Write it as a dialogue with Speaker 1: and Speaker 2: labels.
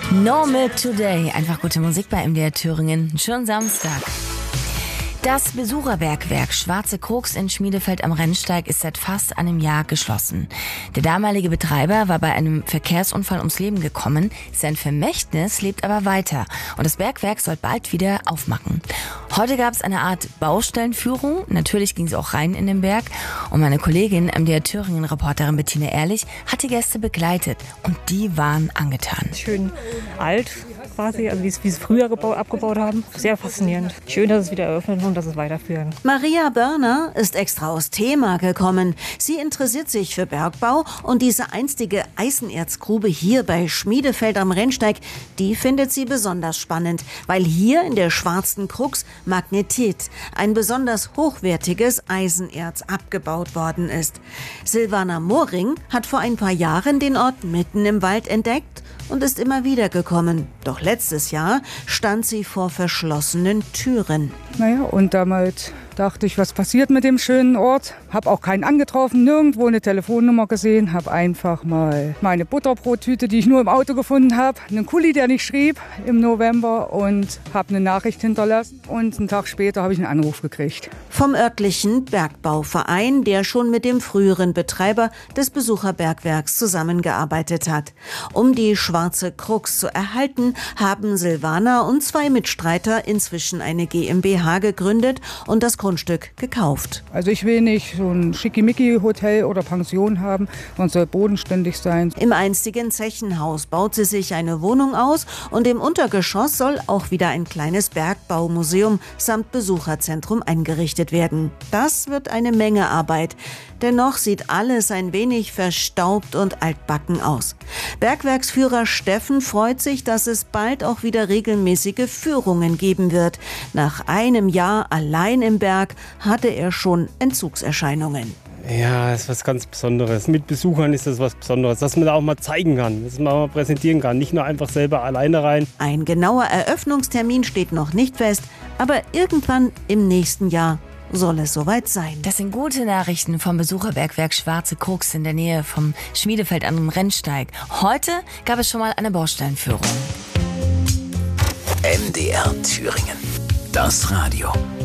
Speaker 1: Normal Today. Einfach gute Musik bei MDR Thüringen. Schönen Samstag. Das Besucherbergwerk Schwarze Krux in Schmiedefeld am Rennsteig ist seit fast einem Jahr geschlossen. Der damalige Betreiber war bei einem Verkehrsunfall ums Leben gekommen. Sein Vermächtnis lebt aber weiter und das Bergwerk soll bald wieder aufmachen. Heute gab es eine Art Baustellenführung. Natürlich ging es auch rein in den Berg. Und meine Kollegin, MDR Thüringen-Reporterin Bettina Ehrlich, hat die Gäste begleitet. Und die waren angetan.
Speaker 2: Schön alt quasi, also wie sie es früher abgebaut haben. Sehr faszinierend. Schön, dass es wieder eröffnet und dass es weiterführen.
Speaker 3: Maria Börner ist extra aus Thema gekommen. Sie interessiert sich für Bergbau und diese einstige Eisenerzgrube hier bei Schmiedefeld am Rennsteig, die findet sie besonders spannend, weil hier in der Schwarzen Krux Magnetit, ein besonders hochwertiges Eisenerz, abgebaut worden ist. Silvana Mohring hat vor ein paar Jahren den Ort mitten im Wald entdeckt und ist immer wieder gekommen. Doch letztes Jahr stand sie vor verschlossenen Türen.
Speaker 4: Und damals dachte ich, was passiert mit dem schönen Ort? Hab auch keinen angetroffen, nirgendwo eine Telefonnummer gesehen. Hab einfach mal meine Butterbrottüte, die ich nur im Auto gefunden habe, einen Kuli, der nicht schrieb, im November und habe eine Nachricht hinterlassen. Und einen Tag später habe ich einen Anruf gekriegt.
Speaker 3: Vom örtlichen Bergbauverein, der schon mit dem früheren Betreiber des Besucherbergwerks zusammengearbeitet hat. Um die Schwarze Krux zu erhalten, haben Silvana und zwei Mitstreiter inzwischen eine GmbH gegründet und das Grundstück gekauft.
Speaker 4: Also ich will nicht so ein Schickimicki-Hotel oder Pension haben, man soll bodenständig sein.
Speaker 3: Im einstigen Zechenhaus baut sie sich eine Wohnung aus und im Untergeschoss soll auch wieder ein kleines Bergbaumuseum samt Besucherzentrum eingerichtet werden. Das wird eine Menge Arbeit. Dennoch sieht alles ein wenig verstaubt und altbacken aus. Bergwerksführer Steffen freut sich, dass es bald auch wieder regelmäßige Führungen geben wird. Nach einem Jahr allein im Berg hatte er schon Entzugserscheinungen.
Speaker 5: Ja, das ist was ganz Besonderes. Mit Besuchern ist das was Besonderes, dass man da auch mal zeigen kann, dass man auch mal präsentieren kann. Nicht nur einfach selber alleine rein.
Speaker 3: Ein genauer Eröffnungstermin steht noch nicht fest, aber irgendwann im nächsten Jahr soll es soweit sein.
Speaker 1: Das sind gute Nachrichten vom Besucherbergwerk Schwarze Krux in der Nähe vom Schmiedefeld am Rennsteig. Heute gab es schon mal eine Baustellenführung.
Speaker 6: MDR Thüringen. Das Radio.